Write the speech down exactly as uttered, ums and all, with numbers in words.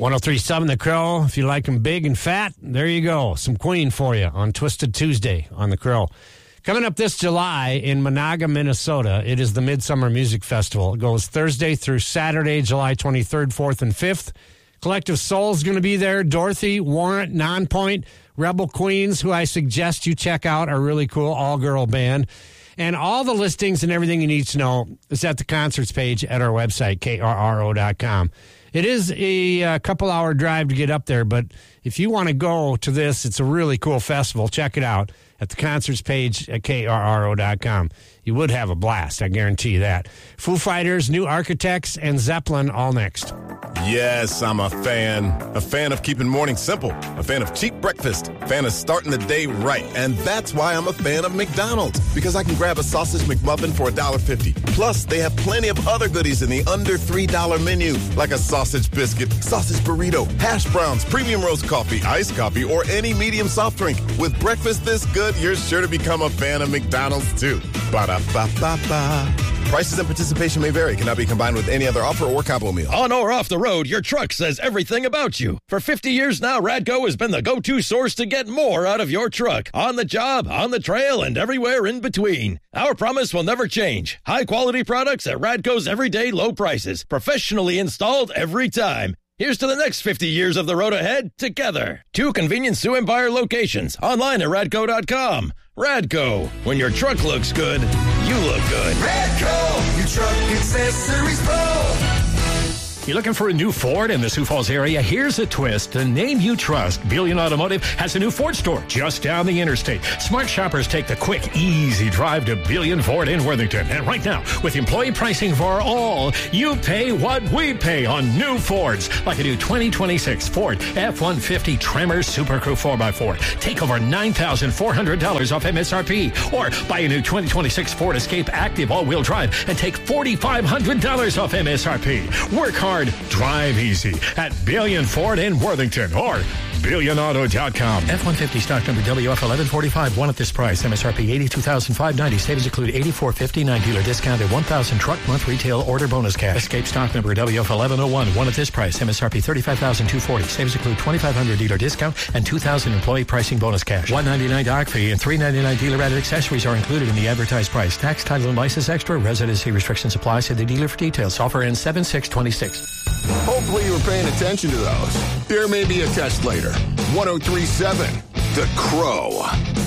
one oh three point seven The Crow. If you like them big and fat, there you go. Some Queen for you on Twisted Tuesday on The Crow. Coming up this July in Monaga, Minnesota, it is the Midsummer Music Festival. It goes Thursday through Saturday, July twenty-third, fourth, and fifth. Collective Soul's going to be there. Dorothy, Warrant, Nonpoint, Rebel Queens, who I suggest you check out, are really cool, all-girl band. And all the listings and everything you need to know is at the concerts page at our website, K R R O dot com. It is a, a couple-hour drive to get up there, but if you want to go to this, it's a really cool festival. Check it out at the concerts page at K R R O dot com. You would have a blast, I guarantee you that. Foo Fighters, New Architects, and Zeppelin all next. Yes, I'm a fan. A fan of keeping mornings simple. A fan of cheap breakfast. A fan of starting the day right. And that's why I'm a fan of McDonald's. Because I can grab a sausage McMuffin for one dollar fifty. Plus, they have plenty of other goodies in the under three dollar menu. Like a sausage biscuit, sausage burrito, hash browns, premium roast coffee, iced coffee, or any medium soft drink. With breakfast this good, you're sure to become a fan of McDonald's too. Ba-da-ba-ba-ba. Prices and participation may vary. Cannot be combined with any other offer or combo meal. On or off the road, your truck says everything about you. For fifty years now, Radco has been the go-to source to get more out of your truck. On the job, on the trail, and everywhere in between. Our promise will never change. High-quality products at Radco's everyday low prices. Professionally installed every time. Here's to the next fifty years of the road ahead together. Two convenient Sue Empire locations. Online at radco dot com. Radco. When your truck looks good, you look good. Radco, your truck accessories pro. You're looking for a new Ford in the Sioux Falls area? Here's a twist. The name you trust, Billion Automotive, has a new Ford store just down the interstate. Smart shoppers take the quick, easy drive to Billion Ford in Worthington. And right now, with employee pricing for all, you pay what we pay on new Fords. Like a new twenty twenty-six Ford F one fifty Tremor Super Crew four by four. Take over nine thousand four hundred dollars off M S R P. Or buy a new twenty twenty-six Ford Escape Active all-wheel drive and take four thousand five hundred dollars off M S R P. Work hard. Drive easy at Billion Ford in Worthington or billion auto dot com. F one fifty stock number W F eleven forty-five, one at this price. M S R P eighty-two thousand five hundred ninety dollars. Savings include eighty-four fifty-nine dealer discount and one thousand truck month retail order bonus cash. Escape stock number W F eleven oh one, one at this price. M S R P thirty-five thousand two hundred forty dollars. Savings include twenty-five hundred dealer discount and two thousand employee pricing bonus cash. one ninety-nine dock fee and three ninety-nine dealer added accessories are included in the advertised price. Tax, title, and license extra. Residency restrictions apply. See the dealer for details. Offer ends seven six twenty-six. Hopefully you were paying attention to those. There may be a test later. one oh three point seven The Crow.